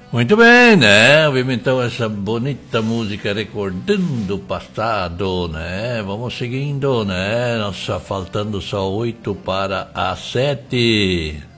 Muito bem, né? Ouvimos então essa bonita música recordando o passado, né? Vamos seguindo, né? Nossa, faltando só 8 para as 7.